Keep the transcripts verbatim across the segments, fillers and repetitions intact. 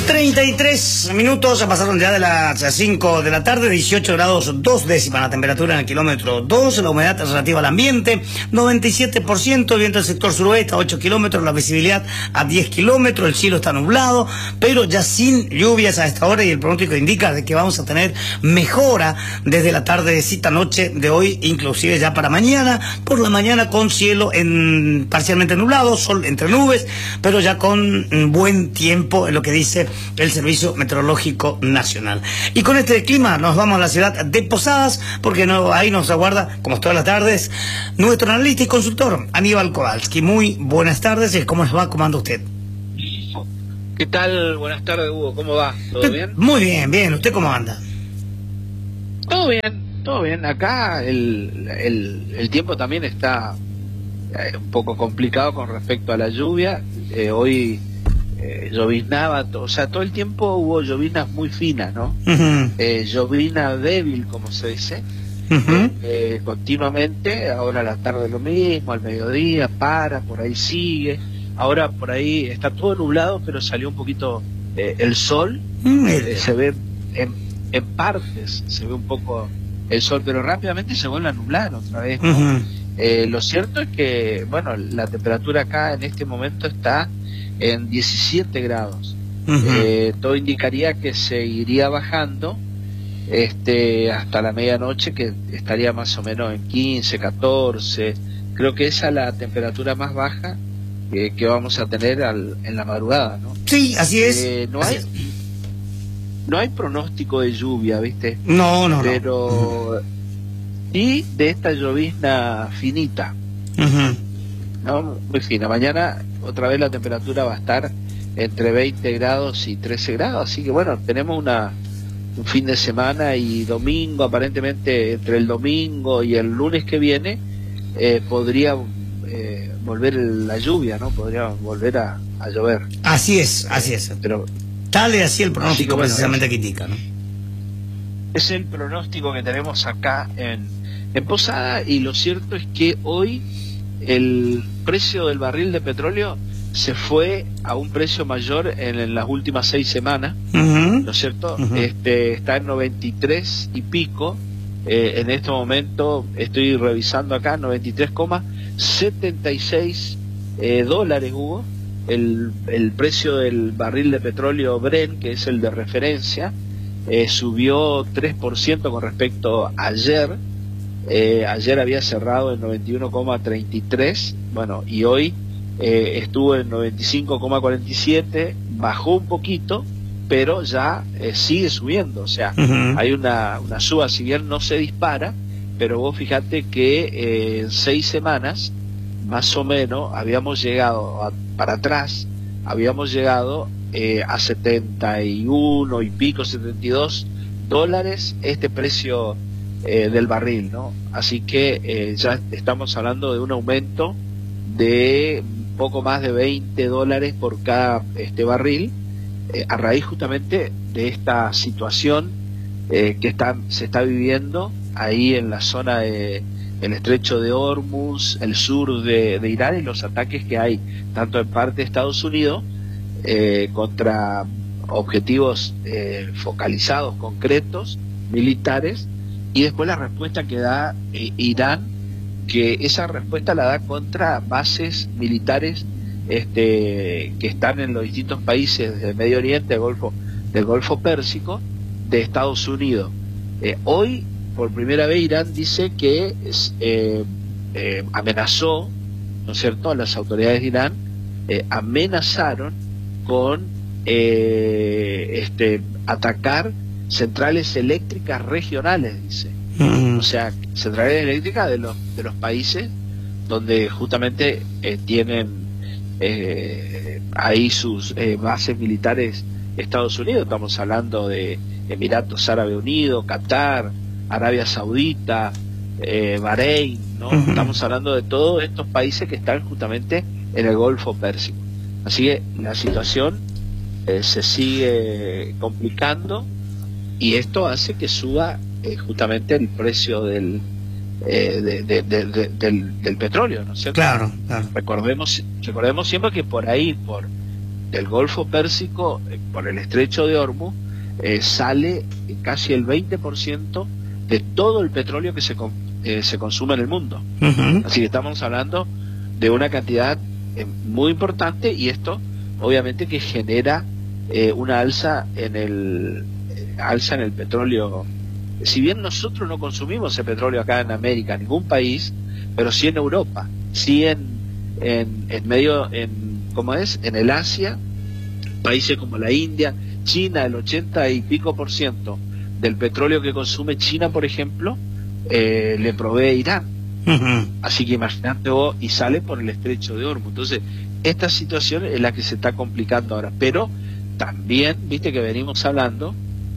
treinta y tres minutos, ya pasaron ya de las cinco de la tarde, dieciocho grados dos décimas la temperatura en el kilómetro dos, la humedad relativa al ambiente, noventa y siete por ciento, viento del sector suroeste a ocho kilómetros, la visibilidad a diez kilómetros, el cielo está nublado, pero ya sin lluvias a esta hora y el pronóstico indica de que vamos a tener mejora desde la tardecita noche de hoy, inclusive ya para mañana, por la mañana con cielo en parcialmente nublado, sol entre nubes, pero ya con buen tiempo en lo que dice el Servicio Meteorológico Nacional. Y con este clima nos vamos a la ciudad de Posadas, porque no, ahí nos aguarda, como todas las tardes, nuestro analista y consultor, Aníbal Kowalski. Muy buenas tardes, ¿cómo les va? ¿Cómo anda usted? ¿Qué tal? Buenas tardes, Hugo, ¿cómo va? ¿Todo bien? Muy bien, bien. ¿Usted cómo anda? Todo bien, todo bien. Acá el, el, el tiempo también está eh, un poco complicado con respecto a la lluvia. Eh, hoy eh, lloviznaba, o sea, todo el tiempo hubo lloviznas muy finas, ¿no? Uh-huh. eh, llovizna débil, como se dice, uh-huh. eh, continuamente. Ahora a la tarde lo mismo, al mediodía para, por ahí sigue. Ahora por ahí está todo nublado, pero salió un poquito eh, el sol. Uh-huh. eh, se ve en, en partes, se ve un poco el sol, pero rápidamente se vuelve a nublar otra vez, ¿no? Uh-huh. eh, lo cierto es que, bueno, la temperatura acá en este momento está en diecisiete grados. Uh-huh. eh, todo indicaría que seguiría bajando este hasta la medianoche, que estaría más o menos en quince, catorce. Creo que esa es la temperatura más baja que, que vamos a tener al, en la madrugada, ¿no? Sí, así es. Eh, no así hay es. no hay pronóstico de lluvia, ¿viste? No, no, pero no. Y de esta llovizna finita, uh-huh. ¿no? Muy fina. Mañana otra vez la temperatura va a estar entre veinte grados y trece grados, así que bueno, tenemos una un fin de semana y domingo, aparentemente entre el domingo y el lunes que viene eh, podría eh, volver la lluvia, ¿no? Podría volver a, a llover. Así es, así es. Pero tal y así el pronóstico, que, bueno, precisamente que indica, ¿no? Es el pronóstico que tenemos acá en, en Posada, y lo cierto es que hoy el precio del barril de petróleo se fue a un precio mayor en, en las últimas seis semanas, uh-huh. ¿no es cierto? Uh-huh. Este, está en noventa y tres y pico, eh, en este momento estoy revisando acá, noventa y tres coma setenta y seis eh, dólares, Hugo, el, el precio del barril de petróleo Brent, que es el de referencia, eh, subió tres por ciento con respecto a ayer. Eh, ayer había cerrado en noventa y uno coma treinta y tres, bueno, y hoy eh, estuvo en noventa y cinco coma cuarenta y siete, bajó un poquito, pero ya eh, sigue subiendo, o sea, uh-huh. hay una, una suba, si bien no se dispara, pero vos fíjate que eh, en seis semanas, más o menos, habíamos llegado a, para atrás, habíamos llegado eh, a setenta y uno y pico, setenta y dos dólares este precio Eh, del barril, ¿no? Así que eh, ya estamos hablando de un aumento de un poco más de veinte dólares por cada este barril, eh, a raíz justamente de esta situación eh, que está, se está viviendo ahí en la zona de el estrecho de Hormuz, el sur de, de Irán, y los ataques que hay tanto en parte de Estados Unidos eh, contra objetivos eh, focalizados, concretos, militares, y después la respuesta que da eh, Irán, que esa respuesta la da contra bases militares este, que están en los distintos países del Medio Oriente, del Golfo, del Golfo Pérsico, de Estados Unidos. Eh, hoy, por primera vez, Irán dice que eh, eh, amenazó, ¿no es cierto?, a las autoridades de Irán, eh, amenazaron con eh, este, atacar centrales eléctricas regionales, dice. Mm. O sea, centrales eléctricas de los de los países donde justamente eh, tienen eh, ahí sus eh, bases militares Estados Unidos. Estamos hablando de Emiratos Árabes Unidos, Qatar, Arabia Saudita, eh, Bahrein, ¿no? Uh-huh. Estamos hablando de todos estos países que están justamente en el Golfo Pérsico. Así que la situación eh, se sigue complicando, y esto hace que suba eh, justamente el precio del, eh, de, de, de, de, del del petróleo, ¿no es cierto? Claro, claro. Recordemos, recordemos siempre que por ahí, por del Golfo Pérsico, eh, por el estrecho de Hormuz, eh, sale casi el veinte por ciento de todo el petróleo que se, eh, se consume en el mundo. Uh-huh. Así que estamos hablando de una cantidad eh, muy importante, y esto obviamente que genera eh, una alza en el eh, alza en el petróleo. Si bien nosotros no consumimos ese petróleo acá en América, ningún país, pero sí en Europa, sí en, en, en medio, en, ¿cómo es? En el Asia, países como la India, China, el ochenta y pico por ciento del petróleo que consume China, por ejemplo, eh, le provee Irán. Uh-huh. Así que imagínate vos, y sale por el estrecho de Hormuz. Entonces, esta situación es la que se está complicando ahora, pero también, viste que venimos hablando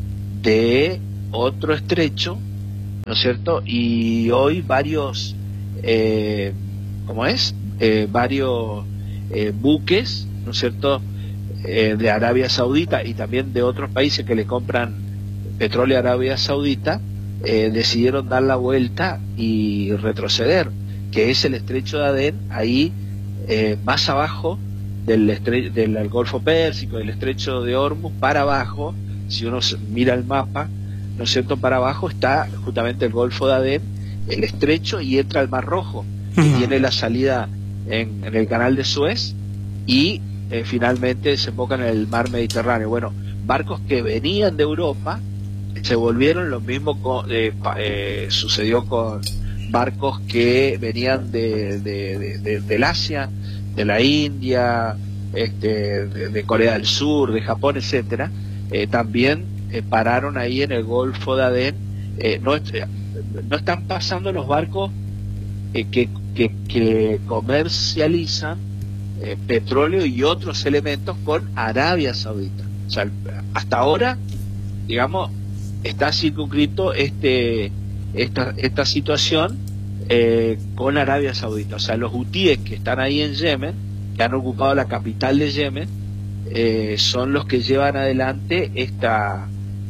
de otro estrecho, ¿no es cierto? Y hoy varios, eh, ¿cómo es? Eh, varios eh, buques, ¿no es cierto?, eh, de Arabia Saudita y también de otros países que le compran petróleo a Arabia Saudita, eh, decidieron dar la vuelta y retroceder, que es el estrecho de Adén, ahí eh, más abajo del, estre del, del Golfo Pérsico, del estrecho de Hormuz, para abajo, si uno mira el mapa, ¿no es cierto?, para abajo está justamente el Golfo de Adén, el estrecho, y entra al Mar Rojo, que uh-huh. tiene la salida en, en el Canal de Suez, y eh, finalmente desemboca en el Mar Mediterráneo. Bueno, barcos que venían de Europa se volvieron, lo mismo con, eh, eh, sucedió con barcos que venían de, de, de, de, del Asia, de la India, este, de, de Corea del Sur, de Japón, etcétera, eh, también eh, pararon ahí en el Golfo de Adén. Eh, no, no están pasando los barcos eh, que, que, que comercializan eh, petróleo y otros elementos con Arabia Saudita. O sea, hasta ahora, digamos, está circunscrito este esta esta situación eh, con Arabia Saudita. O sea, los hutíes que están ahí en Yemen, que han ocupado la capital de Yemen, eh, son los que llevan adelante esta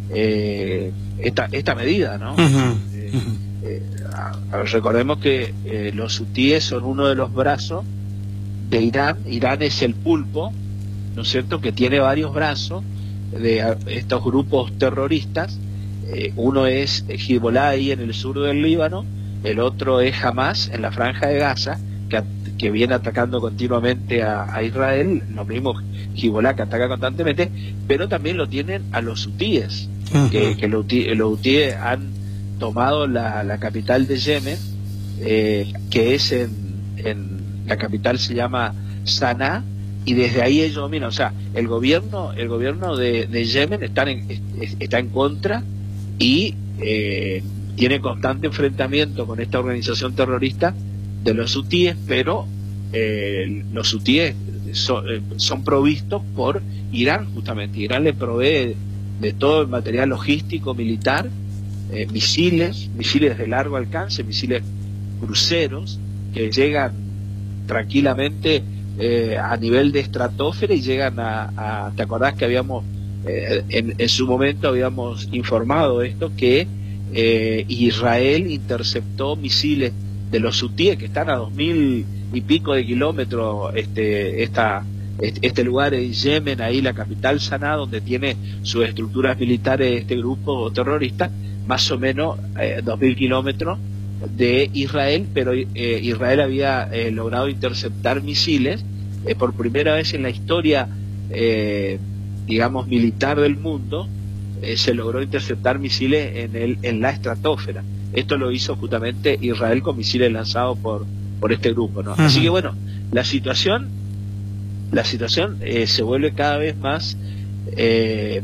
eh, esta esta medida, ¿no? Uh-huh. eh, eh, recordemos que eh, los hutíes son uno de los brazos de Irán. Irán es el pulpo, ¿no es cierto?, que tiene varios brazos de estos grupos terroristas. Eh, uno es Hezbollah ahí en el sur del Líbano, el otro es Hamas en la Franja de Gaza, que, que viene atacando continuamente a, a Israel, lo mismo Hezbollah, que ataca constantemente, pero también lo tienen a los hutíes, uh-huh. que, que los, los hutíes han tomado la, la capital de Yemen, eh, que es en, en la capital se llama Sanaa, y desde ahí ellos dominan. O sea, el gobierno el gobierno de, de Yemen está en, está en contra y eh, tiene constante enfrentamiento con esta organización terrorista de los hutíes, pero eh, los hutíes son, eh, son provistos por Irán, justamente. Irán le provee de todo el material logístico militar, eh, misiles, misiles de largo alcance, misiles cruceros que llegan tranquilamente eh, a nivel de estratosfera y llegan a, a ¿te acordás que habíamos eh, en, en su momento habíamos informado esto, que eh, Israel interceptó misiles de los hutíes que están a dos mil y pico de kilómetros, este esta este, este lugar en Yemen, ahí la capital Sanaa, donde tiene sus estructuras militares este grupo terrorista, más o menos eh, dos mil kilómetros de Israel, pero eh, Israel había eh, logrado interceptar misiles eh, por primera vez en la historia, eh, digamos, militar del mundo. Eh, se logró interceptar misiles en el en la estratosfera. Esto lo hizo justamente Israel con misiles lanzados por por este grupo, ¿no? Uh-huh. Así que bueno, la situación la situación eh, se vuelve cada vez más eh,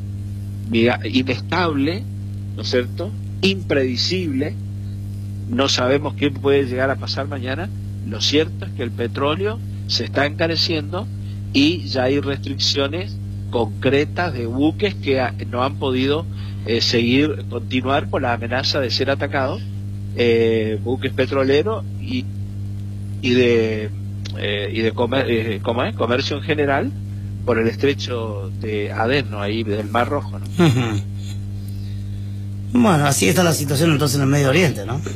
inestable, ¿no es cierto?, impredecible. No sabemos qué puede llegar a pasar mañana. Lo cierto es que el petróleo se está encareciendo y ya hay restricciones concretas de buques que ha, no han podido eh, seguir, continuar por la amenaza de ser atacados, eh, buques petroleros y, y de eh, y de comer, eh, ¿cómo es? comercio en general por el estrecho de Adén, ¿no? Ahí del Mar Rojo, ¿no? Uh-huh. Bueno, así está la situación entonces en el Medio Oriente, ¿no?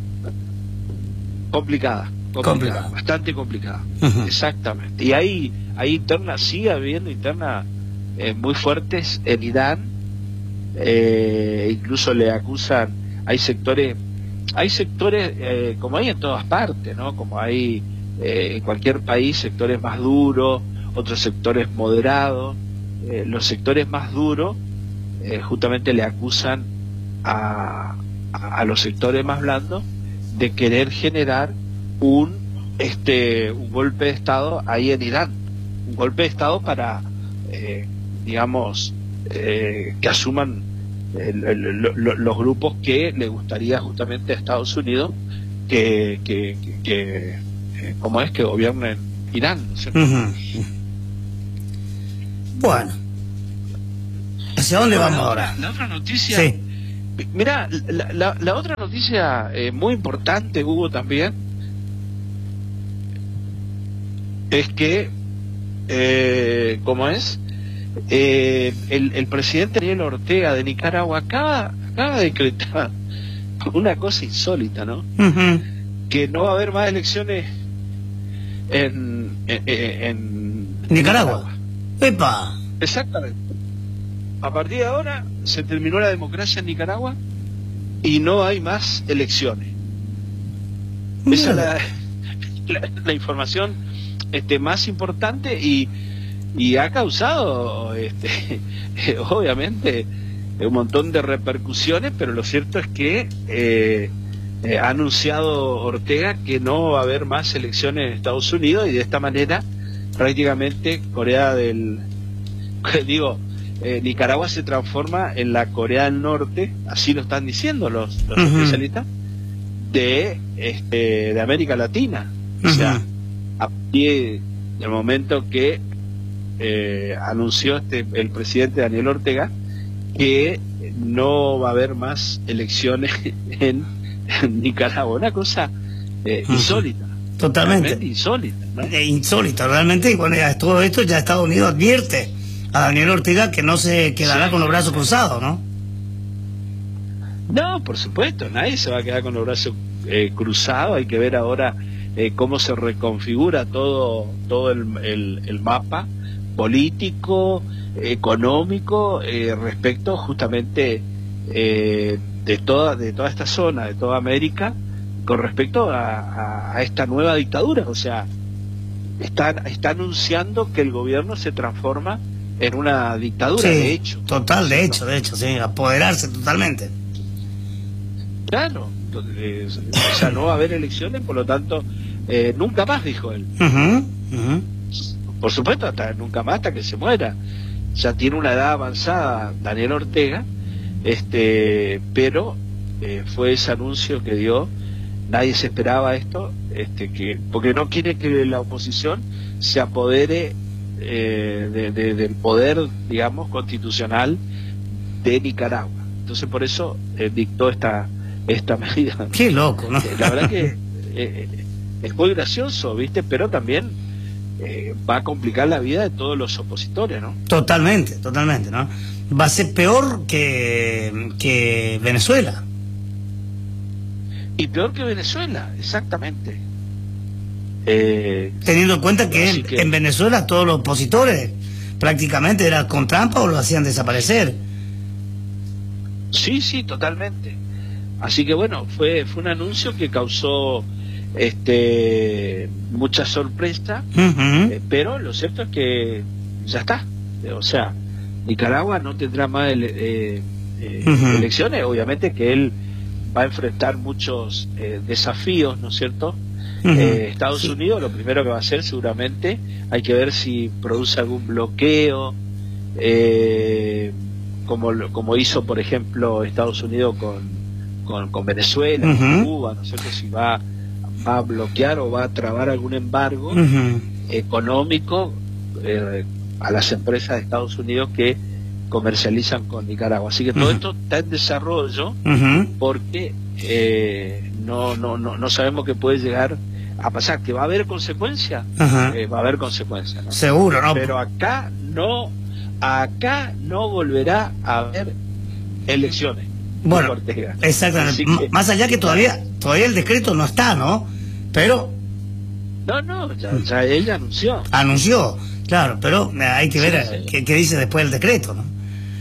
Complicada, complicada, complicada. bastante complicada, uh-huh. Exactamente. Y hay hay internas, sigue habiendo internas eh, muy fuertes en Irán, eh, incluso le acusan, hay sectores, hay sectores eh, como hay en todas partes, ¿no? Como hay eh, en cualquier país sectores más duros, otros sectores moderados. Eh, los sectores más duros eh, justamente le acusan a, a, a los sectores más blandos de querer generar un este un golpe de estado ahí en Irán, un golpe de estado para eh, digamos eh, que asuman el, el, el, los grupos que le gustaría justamente a Estados Unidos que que, que, que eh, como es que gobiernen Irán, ¿no es cierto? Uh-huh. Bueno, ¿hacia dónde bueno, vamos la, ahora? La otra noticia, sí. Mira, la, la, la otra noticia eh, muy importante, Hugo, también, es que, eh, ¿cómo es? Eh, el, el presidente Daniel Ortega de Nicaragua acaba, acaba de decretar una cosa insólita, ¿no? Uh-huh. Que no va a haber más elecciones en, en, en Nicaragua. ¡Epa! Exactamente. A partir de ahora se terminó la democracia en Nicaragua y no hay más elecciones. Mira. Esa es la, la, la información este, más importante y, y ha causado, este, obviamente, un montón de repercusiones, pero lo cierto es que eh, eh, ha anunciado Ortega que no va a haber más elecciones en Estados Unidos y de esta manera prácticamente Corea del... digo, eh, Nicaragua se transforma en la Corea del Norte, así lo están diciendo los, los uh-huh. especialistas, de, este, de América Latina. Uh-huh. O sea, a partir del momento que eh, anunció este, el presidente Daniel Ortega que no va a haber más elecciones en, en Nicaragua. Una cosa eh, uh-huh. insólita. Totalmente. Insólita, ¿no? Eh, insólita, realmente. Y bueno, ya todo esto ya Estados Unidos advierte a Daniel Ortega que no se quedará sí. con los brazos cruzados, ¿no? No, por supuesto, nadie se va a quedar con los brazos eh, cruzados. Hay que ver ahora eh, cómo se reconfigura todo todo el, el, el mapa político, económico, eh, respecto justamente eh, de toda de toda esta zona, de toda América, con respecto a, a, a esta nueva dictadura. O sea, está, está anunciando que el gobierno se transforma en una dictadura, sí, de hecho. Total, de hecho, de hecho, sí, apoderarse totalmente. Claro, eh, o sea, no va a haber elecciones, por lo tanto, eh, nunca más, dijo él. Uh-huh, uh-huh. Por supuesto, hasta nunca más, hasta que se muera. Ya tiene una edad avanzada Daniel Ortega, este, pero eh, fue ese anuncio que dio. Nadie se esperaba esto, este, que porque no quiere que la oposición se apodere eh, de, de, del poder, digamos, constitucional de Nicaragua. Entonces, por eso eh, dictó esta esta medida. Qué loco, ¿no? La verdad que eh, es muy gracioso, ¿viste? Pero también eh, va a complicar la vida de todos los opositores, ¿no? Totalmente, totalmente, ¿no? Va a ser peor que, que Venezuela. Y peor que Venezuela, exactamente. Eh, Teniendo en cuenta que en, que en Venezuela todos los opositores prácticamente eran con trampa o lo hacían desaparecer. Sí, sí, totalmente. Así que bueno, fue fue un anuncio que causó este mucha sorpresa, uh-huh. eh, pero lo cierto es que ya está. O sea, Nicaragua no tendrá más ele eh, eh, uh-huh. elecciones, obviamente que él va a enfrentar muchos eh, desafíos, ¿no es cierto? Uh-huh. eh, Estados sí. Unidos lo primero que va a hacer seguramente, hay que ver si produce algún bloqueo, eh, como, como hizo por ejemplo Estados Unidos con, con, con Venezuela, uh-huh. con Cuba, ¿no es cierto? Si va, va a bloquear o va a trabar algún embargo uh-huh. económico eh, a las empresas de Estados Unidos que comercializan con Nicaragua. Así que todo uh-huh. esto está en desarrollo uh-huh. porque eh, no, no, no, no sabemos qué puede llegar a pasar. Que va a haber consecuencias, uh-huh. eh, va a haber consecuencias, ¿no? Seguro, ¿no? Pero acá no, acá no volverá a haber elecciones. Bueno, exactamente. Que, más allá que todavía, todavía el decreto no está, ¿no? Pero no, no, ya, ya ella anunció. Anunció. Claro, pero hay que ver sí, sí. Qué, qué dice después el decreto, ¿no?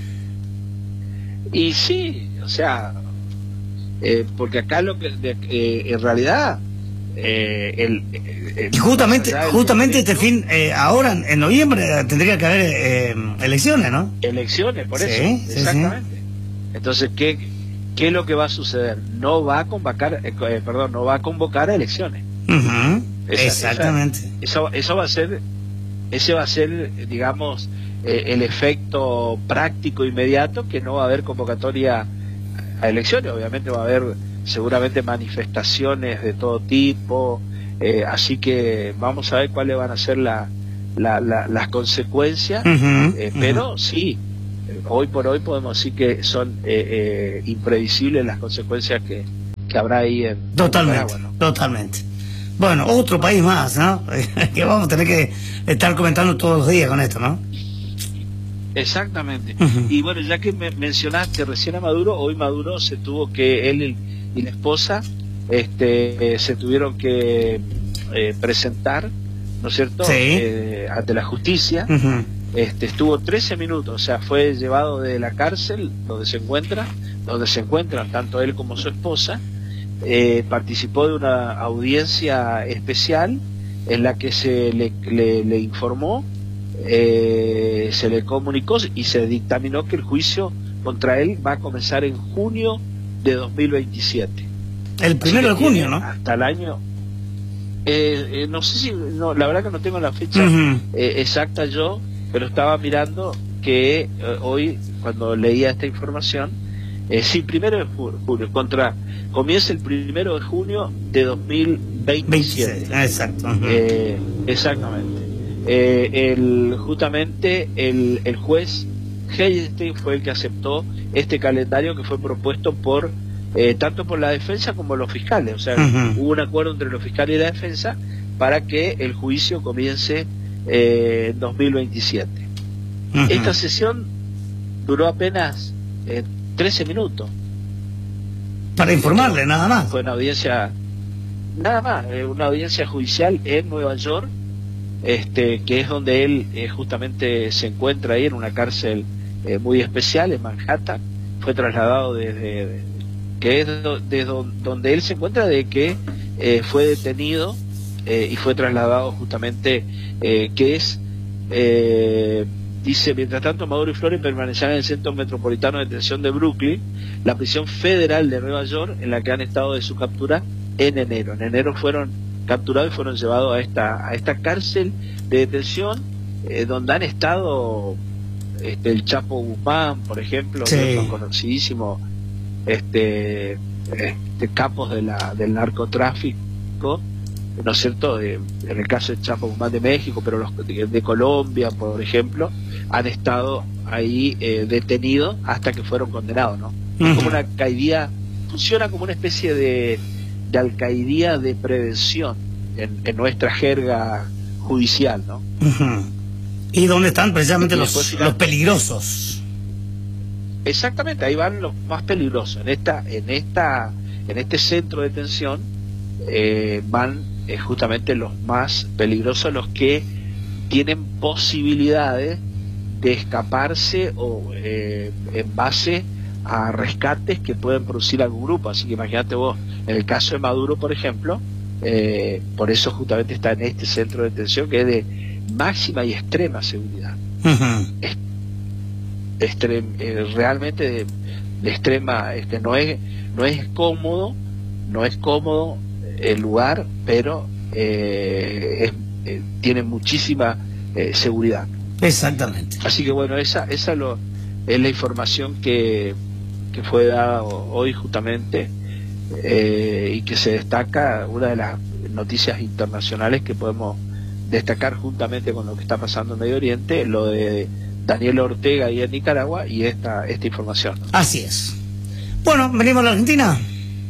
Y sí, o sea, eh, porque acá lo que de, eh, en realidad eh, el, el, y justamente justamente decreto, este fin eh, ahora en noviembre tendría que haber eh, elecciones, ¿no? Elecciones, por sí, eso, sí, exactamente. Sí. Entonces, ¿qué, qué es lo que va a suceder? No va a convocar, eh, perdón, no va a convocar a elecciones. Uh-huh. Esa, exactamente. Esa, eso, eso va a ser, ese va a ser, digamos, eh, el efecto práctico inmediato, que no va a haber convocatoria a elecciones. Obviamente va a haber seguramente manifestaciones de todo tipo, eh, así que vamos a ver cuáles van a ser la, la, la, las consecuencias, uh-huh, eh, uh-huh. pero sí, hoy por hoy podemos decir que son eh, eh, imprevisibles las consecuencias que, que habrá ahí en totalmente, Nicaragua, ¿no? Totalmente. Bueno, otro país más, ¿no? Que vamos a tener que estar comentando todos los días con esto, ¿no? Exactamente. Uh-huh. Y bueno, ya que me mencionaste recién a Maduro, hoy Maduro se tuvo que, él y la esposa, este, eh, se tuvieron que eh, presentar, ¿no es cierto?, sí. eh, ante la justicia. Uh-huh. Este, estuvo trece minutos, o sea, fue llevado de la cárcel donde se encuentra, donde se encuentran tanto él como su esposa. Eh, participó de una audiencia especial en la que se le, le, le informó, eh, se le comunicó y se dictaminó que el juicio contra él va a comenzar en junio de dos mil veintisiete. El primero de junio, ¿no? Hasta el año... Eh, eh, no sé si... No, la verdad que no tengo la fecha uh-huh. eh, exacta yo, pero estaba mirando que eh, hoy, cuando leía esta información, eh, sí, primero de junio, contra... Comienza el primero de junio de dos mil veintisiete. veintiséis, exacto. Uh-huh. Eh, exactamente. Eh, el, justamente el, el juez Heystein fue el que aceptó este calendario que fue propuesto por eh, tanto por la defensa como los fiscales. O sea, uh-huh. hubo un acuerdo entre los fiscales y la defensa para que el juicio comience eh, en dos mil veintisiete. Uh-huh. Esta sesión duró apenas eh, trece minutos. Para informarle, nada más. Fue una audiencia, nada más, eh, una audiencia judicial en Nueva York, este, que es donde él eh, justamente se encuentra ahí en una cárcel eh, muy especial en Manhattan. Fue trasladado desde, de, que es desde donde él se encuentra, de que eh, fue detenido eh, y fue trasladado justamente, eh, que es... Eh, Dice, mientras tanto, Maduro y Flores permanecerán en el Centro Metropolitano de Detención de Brooklyn, la prisión federal de Nueva York, en la que han estado de su captura en enero. En enero fueron capturados y fueron llevados a esta a esta cárcel de detención, eh, donde han estado este, el Chapo Guzmán, por ejemplo, sí. que son conocidísimos este, este, capos de la, del narcotráfico, ¿no es cierto?, de, en el caso de Chapo Guzmán de México, pero los de, de Colombia, por ejemplo, han estado ahí eh, detenidos hasta que fueron condenados, ¿no? Uh-huh. Es como una alcaidía, funciona como una especie de, de alcaidía de prevención en, en nuestra jerga judicial, ¿no? Uh-huh. Y dónde están precisamente los, después, los peligrosos. Exactamente, ahí van los más peligrosos. En esta, en esta, en este centro de detención eh, van eh, justamente los más peligrosos, los que tienen posibilidades de escaparse o eh, en base a rescates que pueden producir algún grupo. Así que imagínate vos, en el caso de Maduro, por ejemplo, eh, por eso justamente está en este centro de detención, que es de máxima y extrema seguridad. Uh-huh. es, extrem, eh, realmente de, de extrema, este, no es no es cómodo, no es cómodo el lugar, pero eh, es, eh, tiene muchísima eh, seguridad. Exactamente. Así que bueno, esa esa lo, es la información que, que fue dada hoy justamente, eh, y que se destaca, una de las noticias internacionales que podemos destacar juntamente con lo que está pasando en Medio Oriente, lo de Daniel Ortega ahí en Nicaragua y esta esta información. Así es. Bueno, venimos a la Argentina.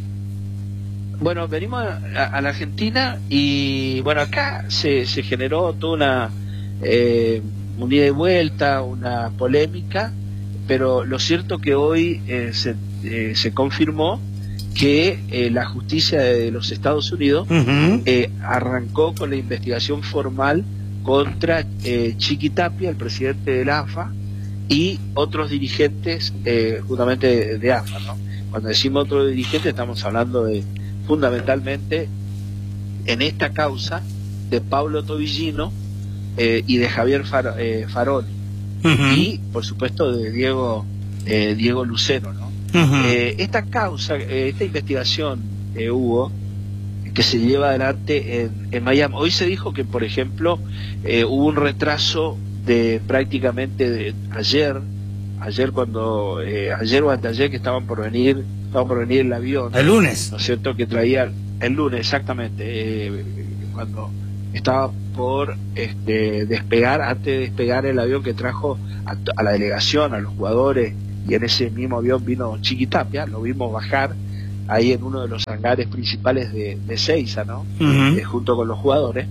Bueno, venimos a, a la Argentina y bueno, acá se, se generó toda una eh, un ida y vuelta, una polémica, pero lo cierto que hoy eh, se, eh, se confirmó que eh, la justicia de los Estados Unidos uh-huh. eh, arrancó con la investigación formal contra eh, Chiqui Tapia, el presidente del A F A, y otros dirigentes eh, justamente de, de A F A, ¿no? Cuando decimos otros dirigentes estamos hablando de fundamentalmente en esta causa de Pablo Tobillino eh, y de Javier Far, eh, Faroni, uh-huh. y por supuesto de Diego eh, Diego Lucero, ¿no? Uh-huh. eh, esta causa, eh, esta investigación, eh, Hugo, que se lleva adelante en, en Miami. Hoy se dijo que, por ejemplo, eh, hubo un retraso de prácticamente de ayer, ayer cuando, eh, ayer o anteayer que estaban por venir, estaban por venir el avión. El lunes. ¿No es cierto? Que traía, el lunes, exactamente, eh, cuando estaba por este, despegar, antes de despegar el avión que trajo a, a la delegación, a los jugadores, y en ese mismo avión vino Chiqui Tapia, lo vimos bajar ahí en uno de los hangares principales de, de Seiza, ¿no? Uh-huh. eh, junto con los jugadores.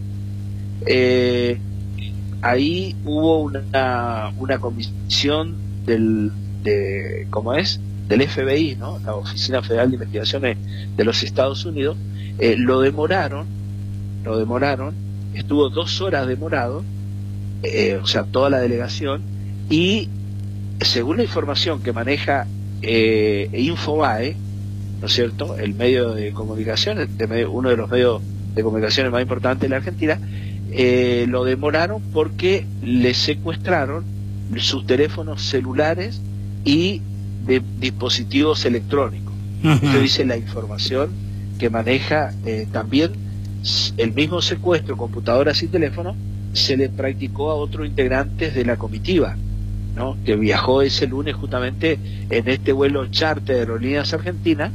Eh, ahí hubo una, una comisión del, de, ¿cómo es? Del F B I, ¿no? La Oficina Federal de Investigaciones de los Estados Unidos. Eh, lo demoraron, lo demoraron, estuvo dos horas demorado, eh, o sea, toda la delegación, y según la información que maneja eh, Infobae, ¿no es cierto?, el medio de comunicación, de medio, uno de los medios de comunicaciones más importantes de la Argentina, eh, lo demoraron porque le secuestraron sus teléfonos celulares y de dispositivos electrónicos. Uh-huh. Esto dice la información que maneja eh, también el mismo secuestro, computadoras y teléfonos, se le practicó a otros integrantes de la comitiva, ¿no?, que viajó ese lunes justamente en este vuelo charter de Aerolíneas Argentinas,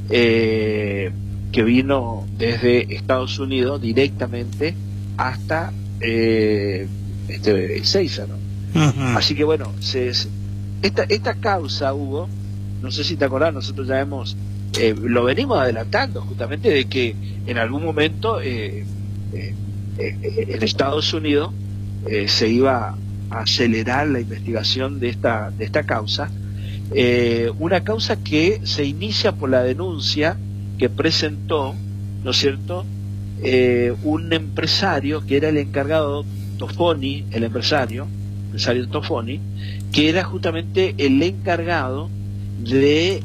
eh, que vino desde Estados Unidos directamente hasta eh, este, Seiza, ¿no? Uh-huh. Así que bueno, se, se, esta, esta causa, Hugo, no sé si te acordás, nosotros ya hemos, eh, lo venimos adelantando justamente de que en algún momento eh, eh, eh, en Estados Unidos eh, se iba a acelerar la investigación de esta, de esta causa. Eh, una causa que se inicia por la denuncia que presentó, ¿no es cierto?, eh, un empresario que era el encargado, Tofoni, el empresario, empresario Tofoni, que era justamente el encargado de,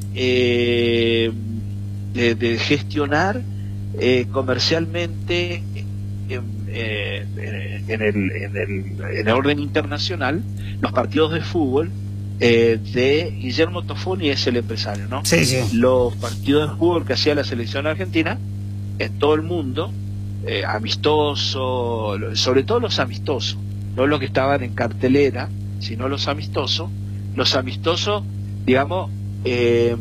eh, de, de gestionar eh, comercialmente en, eh, en, el, en, el, en el orden internacional los partidos de fútbol. Eh, de Guillermo Tofoni es el empresario, ¿no? Sí, sí. Los partidos de fútbol que hacía la selección argentina en todo el mundo, eh, amistosos, sobre todo los amistosos, no los que estaban en cartelera, sino los amistosos, los amistosos, digamos, eh,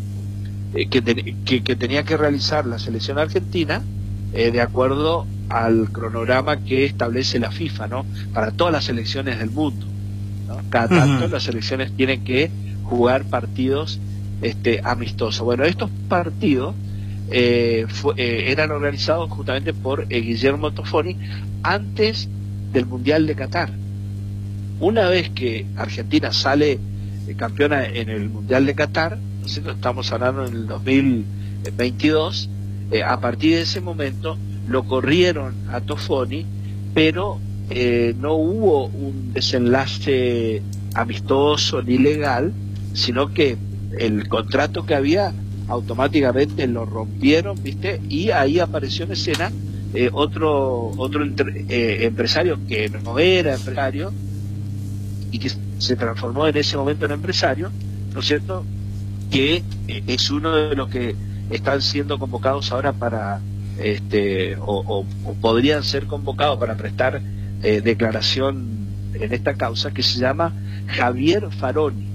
que, te, que, que tenía que realizar la selección argentina eh, de acuerdo al cronograma que establece la FIFA, ¿no?, para todas las selecciones del mundo, ¿no? Cada tanto uh-huh. las selecciones tienen que jugar partidos este, amistosos. Bueno, estos partidos eh, fue, eh, eran organizados justamente por eh, Guillermo Tofoni antes del Mundial de Qatar. Una vez que Argentina sale eh, campeona en el Mundial de Qatar, ¿no es cierto?, estamos hablando en el dos mil veintidós, eh, a partir de ese momento lo corrieron a Tofoni, pero Eh, no hubo un desenlace amistoso ni legal, sino que el contrato que había automáticamente lo rompieron, ¿viste? Y ahí apareció en escena eh, otro otro entre, eh, empresario que no era empresario y que se transformó en ese momento en empresario, ¿no es cierto?, que eh, es uno de los que están siendo convocados ahora para este o, o, o podrían ser convocados para prestar Eh, declaración en esta causa, que se llama Javier Faroni.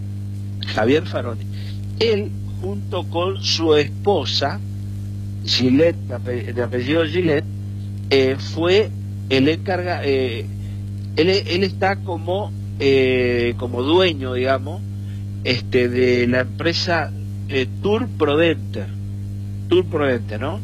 Javier Faroni. Él, junto con su esposa, Gillette, de apellido Gillette, eh, fue el encarga, eh, él, él está como, eh, como dueño, digamos, este, de la empresa eh, Tour Prodenter, Tour Prodenter, ¿no?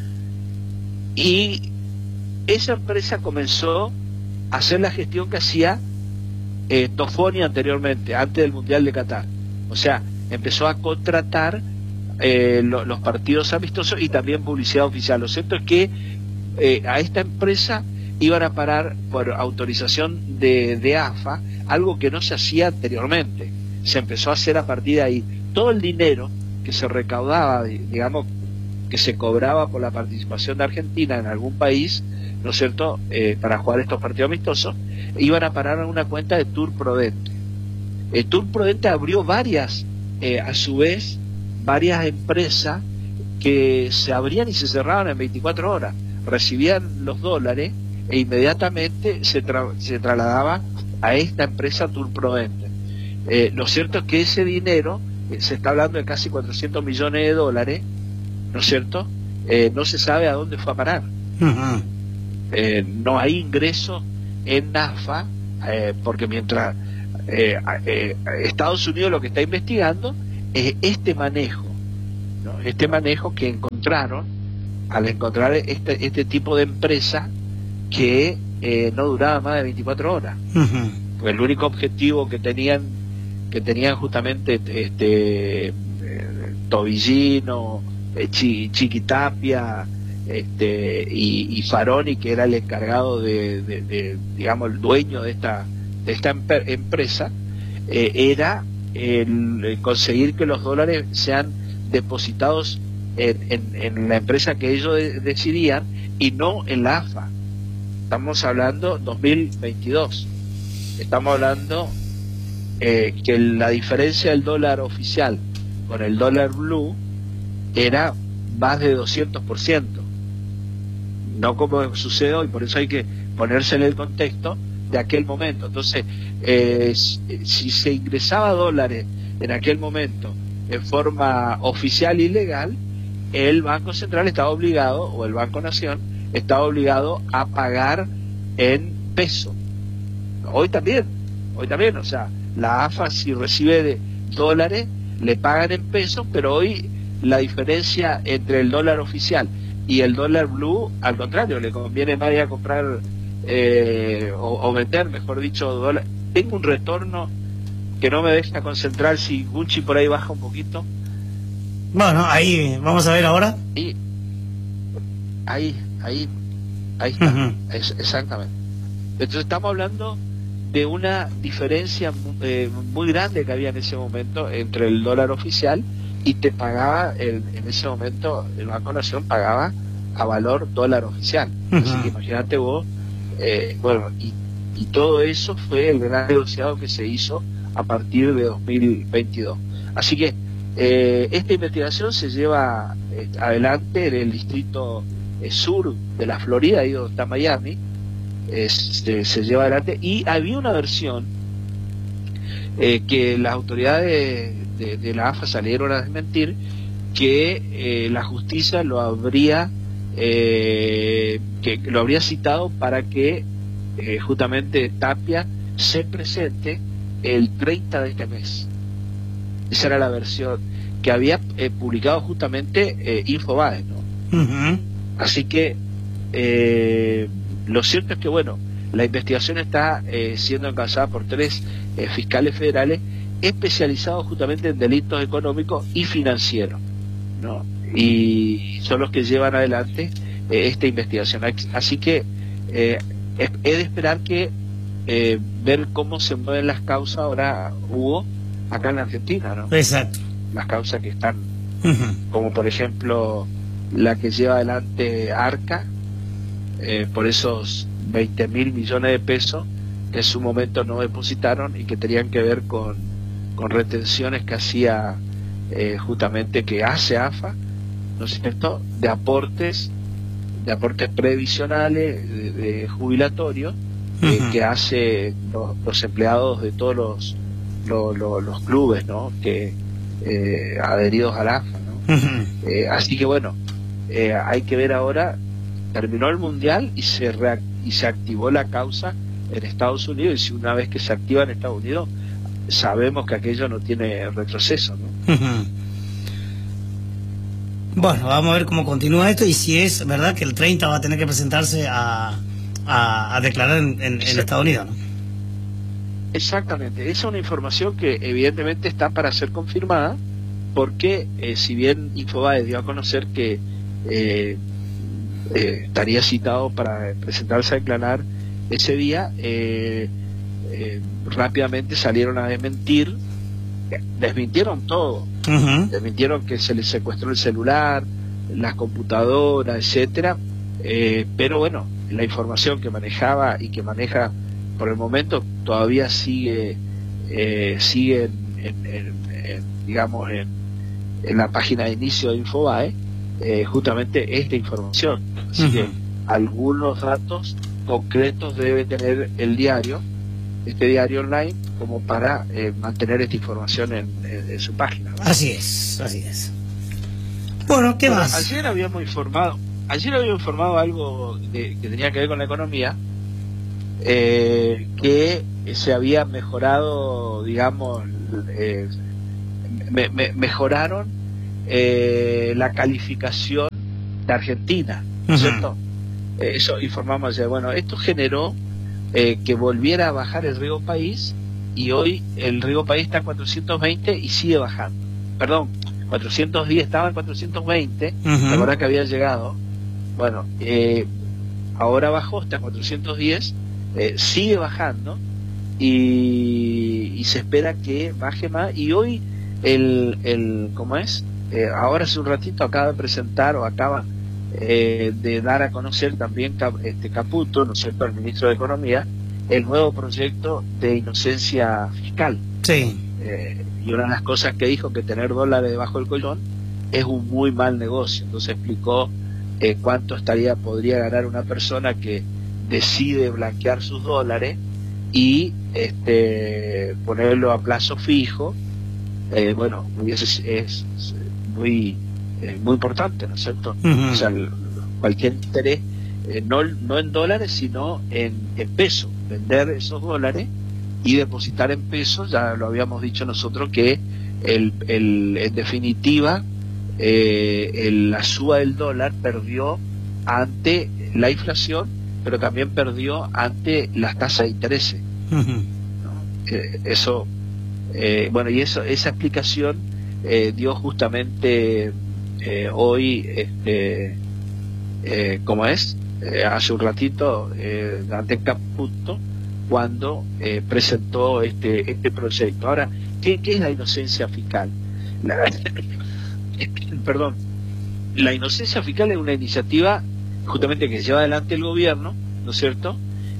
Y esa empresa comenzó a hacer la gestión que hacía eh, Tofoni anteriormente, antes del Mundial de Qatar. O sea, empezó a contratar eh, lo, los partidos amistosos y también publicidad oficial. Lo cierto es que eh, a esta empresa iban a parar por autorización de, de A F A, algo que no se hacía anteriormente. Se empezó a hacer a partir de ahí. Todo el dinero que se recaudaba, digamos, que se cobraba por la participación de Argentina en algún país, ¿no es cierto?, eh, para jugar estos partidos amistosos, iban a parar a una cuenta de Tour Prudente. Eh, Tour Prudente abrió varias, eh, a su vez, varias empresas que se abrían y se cerraban en veinticuatro horas. Recibían los dólares e inmediatamente se, tra se trasladaba a esta empresa Tour Prudente. Eh, lo cierto es que ese dinero, eh, se está hablando de casi cuatrocientos millones de dólares, ¿no es cierto?, eh, no se sabe a dónde fue a parar. Uh-huh. eh, no hay ingresos en NAFA, eh, porque mientras eh, eh, Estados Unidos lo que está investigando es este manejo, ¿no? Este manejo que encontraron al encontrar este, este tipo de empresa que eh, no duraba más de veinticuatro horas. Uh-huh. Pues el único objetivo que tenían que tenían justamente este eh, Tobillino, eh, Chi, Chiquitapia, este y, y Faroni, que era el encargado de, de, de digamos el dueño de esta de esta empresa, eh, era el, el conseguir que los dólares sean depositados en, en, en la empresa que ellos de, decidían y no en la A F A. Estamos hablando dos mil veintidós, estamos hablando eh, que la diferencia del dólar oficial con el dólar blue era más de doscientos por ciento, no como sucede hoy. Por eso hay que ponerse en el contexto de aquel momento. Entonces, eh, si se ingresaba dólares en aquel momento en forma oficial y legal, el Banco Central estaba obligado, o el Banco Nación estaba obligado a pagar en peso. Hoy también, hoy también, o sea, la A F A, si recibe de dólares, le pagan en pesos, pero hoy la diferencia entre el dólar oficial y el dólar blue, al contrario, le conviene más ir a comprar eh, o, o vender, mejor dicho, dólar. Tengo un retorno que no me deja concentrar. Si Gucci por ahí baja un poquito. Bueno, ahí vamos a ver ahora. Y ahí, ahí, ahí está. Uh-huh. Es, exactamente. Entonces estamos hablando de una diferencia eh, muy grande que había en ese momento entre el dólar oficial y te pagaba, el, en ese momento el Banco Nación pagaba a valor dólar oficial. Uh-huh. Así que imagínate vos, eh, bueno, y, y todo eso fue el gran negociado que se hizo a partir de dos mil veintidós. Así que eh, esta investigación se lleva eh, adelante en el distrito eh, sur de la Florida, ahí donde está Miami. Este, se lleva adelante, y había una versión eh, que las autoridades de, de, de la A F A salieron a desmentir, que eh, la justicia lo habría eh, que lo habría citado para que eh, justamente Tapia se presente el treinta de este mes. Esa era la versión que había eh, publicado justamente eh, Infobae, ¿no? Uh-huh. Así que eh, lo cierto es que, bueno, la investigación está eh, siendo encabezada por tres eh, fiscales federales especializados justamente en delitos económicos y financieros, ¿no? Y son los que llevan adelante eh, esta investigación. Así que eh, es, es de esperar que eh, ver cómo se mueven las causas ahora, Hugo, acá en la Argentina, ¿no? Exacto. Las causas que están, Uh-huh. como por ejemplo la que lleva adelante Arca, Eh, por esos veinte mil millones de pesos que en su momento no depositaron y que tenían que ver con, con retenciones que hacía eh, justamente que hace A F A, ¿no es cierto?, de aportes de aportes previsionales, de, de jubilatorios, eh, uh-huh. que hace los, los empleados de todos los los, los, los clubes, ¿no?, que eh, adheridos a la A F A, ¿no? Uh-huh. eh, así que bueno, eh, hay que ver ahora. Terminó el mundial y se reac y se activó la causa en Estados Unidos, y si una vez que se activa en Estados Unidos, sabemos que aquello no tiene retroceso, ¿no? Uh-huh. Bueno, vamos a ver cómo continúa esto y si es verdad que el treinta va a tener que presentarse a, a, a declarar en, en, en Estados Unidos, ¿no? Exactamente, esa es una información que evidentemente está para ser confirmada, porque eh, si bien Infobae dio a conocer que eh, eh, estaría citado para presentarse a declarar ese día. eh, eh, rápidamente salieron a desmentir, desmintieron todo, Uh-huh. desmintieron que se les secuestró el celular, las computadoras, etcétera, eh, pero bueno, la información que manejaba y que maneja por el momento todavía sigue eh, sigue en, en, en, en, digamos en, en la página de inicio de Infobae, eh, justamente esta información, así uh-huh. que algunos datos concretos debe tener el diario, este diario online, como para eh, mantener esta información en, en, en su página, ¿no? Así es, así es. Bueno, ¿qué bueno, más? Ayer habíamos informado, ayer habíamos informado algo de, que tenía que ver con la economía, eh, que se había mejorado, digamos, eh, me, me, mejoraron eh, la calificación de Argentina, ¿no es uh-huh. cierto? Eh, eso informamos ayer. Bueno, esto generó eh, que volviera a bajar el riesgo país, y hoy el riesgo país está en cuatrocientos veinte y sigue bajando. Perdón, cuatrocientos diez, estaba en cuatrocientos veinte, uh-huh. la verdad que había llegado. Bueno, eh, ahora bajó, está en cuatrocientos diez, eh, sigue bajando, y, y se espera que baje más. Y hoy el, el ¿cómo es? Eh, ahora hace un ratito acaba de presentar o acaba eh, de dar a conocer también este Caputo, ¿no es cierto?, el ministro de Economía, el nuevo proyecto de inocencia fiscal. Sí. Eh, y una de las cosas que dijo, que tener dólares debajo del colchón es un muy mal negocio. Entonces explicó eh, cuánto estaría podría ganar una persona que decide blanquear sus dólares y este ponerlo a plazo fijo. Eh, bueno, es, es muy eh, muy importante, ¿no es cierto? Uh-huh. O sea, el, cualquier interés, eh, no, no en dólares, sino en, en pesos, vender esos dólares y depositar en pesos. Ya lo habíamos dicho nosotros que el, el, en definitiva eh, el, la suba del dólar perdió ante la inflación, pero también perdió ante las tasas de interés. Uh-huh. ¿No? Eh, eso, eh, bueno, y eso, esa explicación eh, dio justamente eh, hoy, este, eh, ¿cómo es? Eh, hace un ratito, eh, Dante Caputo, cuando eh, presentó este este proyecto. Ahora, ¿qué, qué es la inocencia fiscal? La, perdón, la inocencia fiscal es una iniciativa justamente que lleva adelante el gobierno, ¿no es cierto?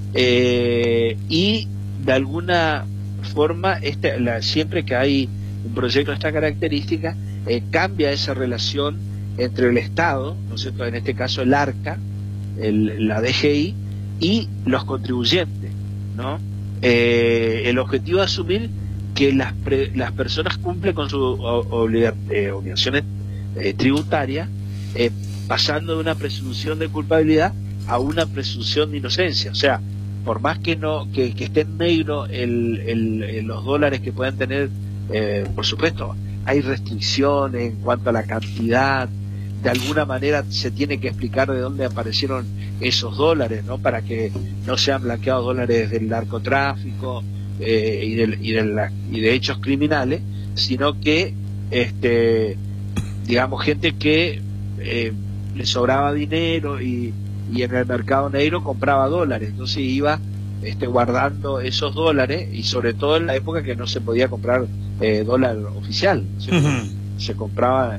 Eh, y de alguna forma, este, la, siempre que hay un proyecto de esta característica, eh, cambia esa relación entre el Estado, ¿no es cierto?, en este caso el ARCA, el, la D G I, y los contribuyentes, ¿no? Eh, el objetivo es asumir que las, pre, las personas cumplen con sus obliga, eh, obligaciones eh, tributarias, eh, pasando de una presunción de culpabilidad a una presunción de inocencia. O sea, por más que no que, que esté en negro el, el, el, los dólares que puedan tener, eh, por supuesto, hay restricciones en cuanto a la cantidad. De alguna manera se tiene que explicar de dónde aparecieron esos dólares, ¿no?, para que no sean blanqueados dólares del narcotráfico eh, y, de, y, de la, y de hechos criminales, sino que, este, digamos, gente que eh, le sobraba dinero y, y en el mercado negro compraba dólares, entonces iba este, guardando esos dólares, y sobre todo en la época que no se podía comprar eh, dólar oficial, ¿sí? Uh-huh. Se compraba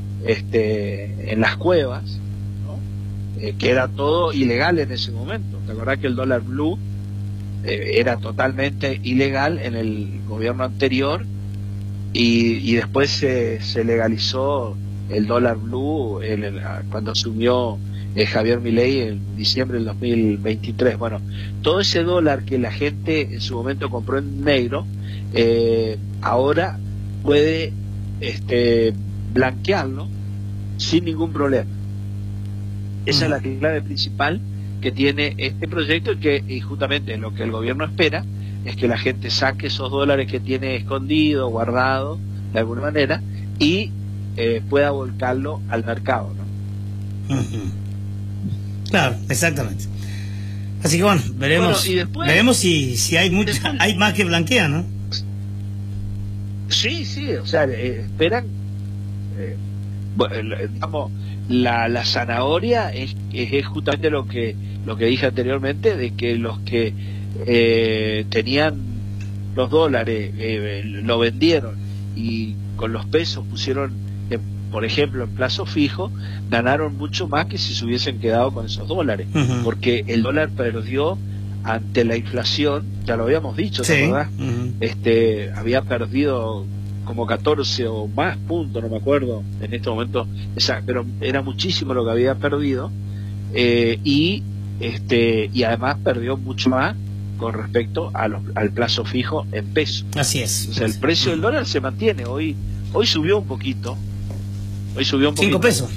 este en las cuevas, ¿no? Eh, que era todo ilegal en ese momento. ¿Te acordás que el dólar blue eh, era totalmente ilegal en el gobierno anterior, y, y después se, se legalizó el dólar blue el, el, cuando asumió eh, Javier Milei en diciembre del dos mil veintitrés? Bueno, todo ese dólar que la gente en su momento compró en negro, eh, ahora puede este blanquearlo sin ningún problema. Esa uh-huh. es la clave principal que tiene este proyecto, y que y justamente lo que el gobierno espera es que la gente saque esos dólares que tiene escondido, guardado de alguna manera, y eh, pueda volcarlo al mercado, ¿no? Uh-huh. Claro, exactamente. Así que bueno, veremos, bueno, y después, veremos si, si hay mucho, después, hay más que blanquean, ¿no? Sí, sí, o sea, eh, esperan, eh, bueno, digamos, la, la zanahoria es, es justamente lo que lo que dije anteriormente, de que los que eh, tenían los dólares eh, lo vendieron y con los pesos pusieron, eh, por ejemplo, en plazo fijo, ganaron mucho más que si se hubiesen quedado con esos dólares, uh-huh. porque el dólar perdió ante la inflación, ya lo habíamos dicho, ¿te sí. acordás? Uh-huh. Este, había perdido como catorce o más puntos, no me acuerdo en este momento, esa, pero era muchísimo lo que había perdido, eh, y este y además perdió mucho más con respecto a los, al plazo fijo en pesos. Así es. O sea, el precio del dólar se mantiene. Hoy hoy subió un poquito. Hoy subió un poquito. Cinco pesos.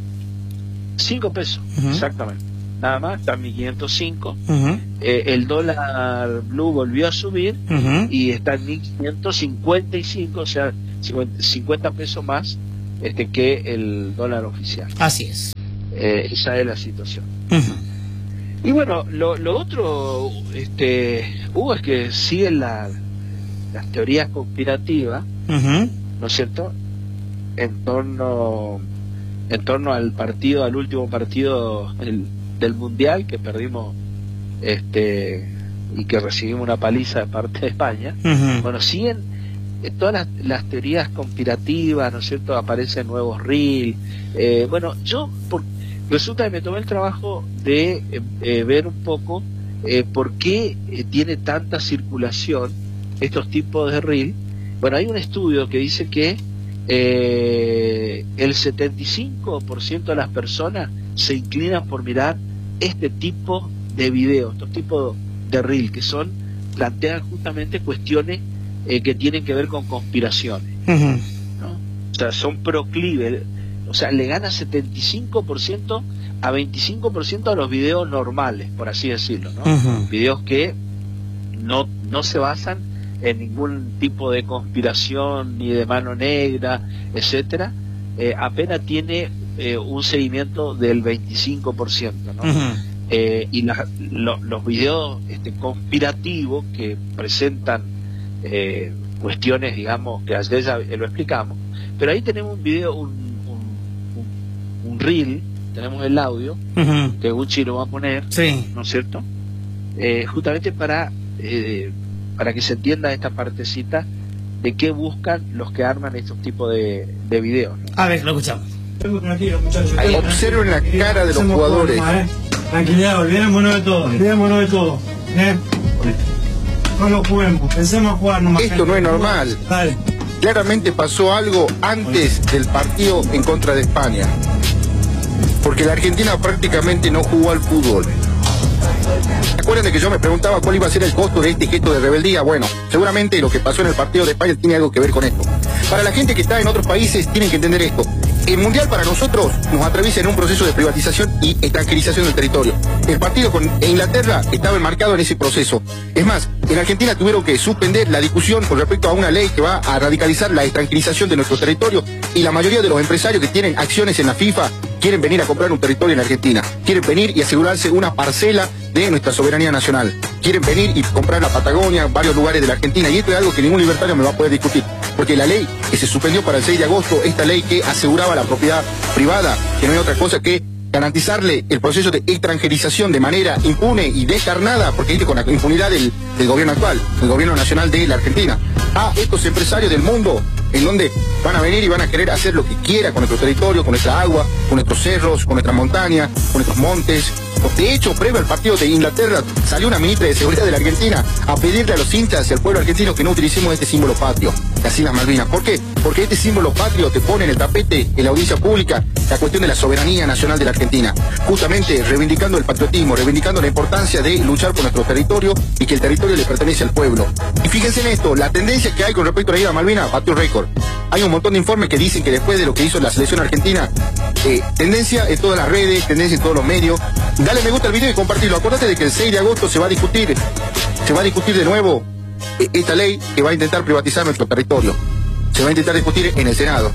Cinco pesos, uh-huh. exactamente. Nada más, está en mil quinientos cinco. Uh-huh. Eh, el dólar blue volvió a subir uh-huh. y está en mil quinientos cincuenta y cinco, o sea, cincuenta pesos más este que el dólar oficial. Así es. Eh, esa es la situación. Uh-huh. Y bueno, lo, lo otro, este, Hugo, es que siguen la, las teorías conspirativas, uh-huh. ¿no es cierto?, en torno, en torno al partido, al último partido el, del Mundial, que perdimos, este, y que recibimos una paliza de parte de España. Uh-huh. Bueno, siguen eh, todas las, las teorías conspirativas, ¿no es cierto?, aparecen nuevos reels. Eh, bueno, yo, por, resulta que me tomé el trabajo de eh, eh, ver un poco eh, por qué eh, tiene tanta circulación estos tipos de reel. Bueno, hay un estudio que dice que eh, el setenta y cinco por ciento de las personas se inclinan por mirar este tipo de videos, estos tipos de reel, que son, plantean justamente cuestiones eh, que tienen que ver con conspiraciones, uh-huh. ¿no? O sea, son proclives. O sea, le gana setenta y cinco por ciento a veinticinco por ciento a los videos normales, por así decirlo, ¿no? Uh-huh. Videos que no, no se basan en ningún tipo de conspiración, ni de mano negra, etcétera. Eh, apenas tiene eh, un seguimiento del veinticinco por ciento, ¿no? Uh-huh. Eh, y la, lo, los videos este, conspirativos que presentan eh, cuestiones, digamos, que ayer ya lo explicamos, pero ahí tenemos un video, un un reel, tenemos el audio, uh-huh. que Gucci lo va a poner, sí. ¿no es cierto? Eh, justamente para eh, para que se entienda esta partecita de qué buscan los que arman estos tipos de, de videos, ¿no? A ver, lo escuchamos. Observen la cara de los jugadores. Tranquilidad, olvidémonos de todo, olvidémonos de todo. ¿eh? No lo juguemos, pensemos a jugar nomás. Esto no es normal. Dale. Claramente pasó algo antes del partido en contra de España, porque la Argentina prácticamente no jugó al fútbol. ¿Se acuerdan de que yo me preguntaba cuál iba a ser el costo de este gesto de rebeldía? Bueno, seguramente lo que pasó en el partido de España tiene algo que ver con esto. Para la gente que está en otros países tienen que entender esto. El Mundial para nosotros nos atraviesa en un proceso de privatización y extranjerización del territorio. El partido con Inglaterra estaba enmarcado en ese proceso. Es más, en Argentina tuvieron que suspender la discusión con respecto a una ley que va a radicalizar la extranjerización de nuestro territorio, y la mayoría de los empresarios que tienen acciones en la FIFA quieren venir a comprar un territorio en Argentina. Quieren venir y asegurarse una parcela de nuestra soberanía nacional. Quieren venir y comprar la Patagonia, varios lugares de la Argentina, y esto es algo que ningún libertario me va a poder discutir. Porque la ley que se suspendió para el seis de agosto, esta ley que aseguraba la propiedad privada, que no hay otra cosa que garantizarle el proceso de extranjerización de manera impune y descarnada, porque viste, con la impunidad del, del gobierno actual, del gobierno nacional de la Argentina, a estos empresarios del mundo, en donde van a venir y van a querer hacer lo que quiera con nuestro territorio, con nuestra agua, con nuestros cerros, con nuestras montañas, con nuestros montes. De hecho, previo al partido de Inglaterra, salió una ministra de Seguridad de la Argentina a pedirle a los hinchas y al pueblo argentino que no utilicemos este símbolo patrio, las Islas Malvinas. ¿Por qué? Porque este símbolo patrio te pone en el tapete, en la audiencia pública, la cuestión de la soberanía nacional de la Argentina. Justamente reivindicando el patriotismo, reivindicando la importancia de luchar por nuestro territorio y que el territorio le pertenece al pueblo. Y fíjense en esto, la tendencia que hay con respecto a la Isla Malvinas batió récord. Hay un montón de informes que dicen que después de lo que hizo la selección argentina, eh, tendencia en todas las redes, tendencia en todos los medios. Dale me gusta al video y compartirlo. Acuérdate de que el seis de agosto se va a discutir, se va a discutir de nuevo esta ley que va a intentar privatizar nuestro territorio. Se va a intentar discutir en el Senado.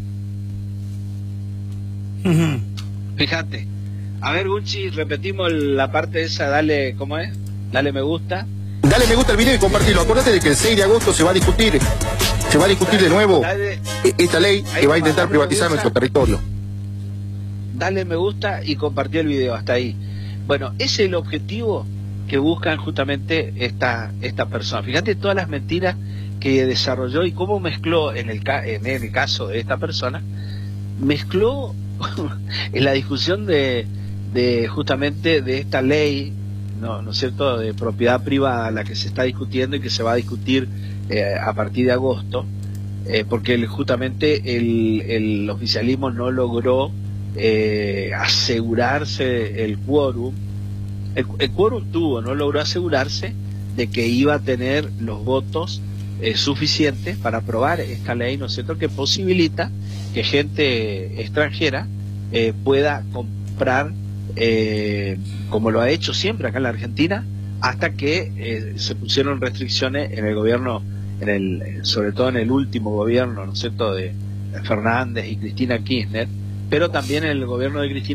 Uh-huh. Fíjate. A ver, Gucci, repetimos la parte esa, dale, ¿cómo es? Dale me gusta. Dale me gusta al video y compartirlo. Acuérdate de que el seis de agosto se va a discutir, se va a discutir dale, de nuevo dale. esta ley que va a intentar privatizar nuestro territorio. dale me gusta y compartí el video, hasta ahí. Bueno, ese es el objetivo que buscan justamente esta, esta persona. Fíjate todas las mentiras que desarrolló y cómo mezcló en el, en el caso de esta persona, mezcló en la discusión de, de justamente de esta ley, no, ¿no es cierto?, de propiedad privada, la que se está discutiendo y que se va a discutir eh, a partir de agosto, eh, porque el, justamente el, el oficialismo no logró eh, asegurarse el quórum. El, el quórum tuvo, no logró asegurarse de que iba a tener los votos eh, suficientes para aprobar esta ley, ¿no es cierto?, que posibilita que gente extranjera eh, pueda comprar, eh, como lo ha hecho siempre acá en la Argentina, hasta que eh, se pusieron restricciones en el gobierno, en el, sobre todo en el último gobierno, ¿no es cierto?, de Fernández y Cristina Kirchner, pero también en el gobierno de Cristina